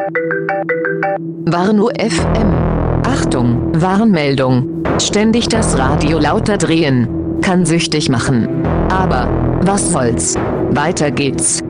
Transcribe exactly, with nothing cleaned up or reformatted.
Warn-U F M. Achtung, Warnmeldung. Ständig das Radio lauter drehen. Kann süchtig machen. Aber, was soll's? Weiter geht's.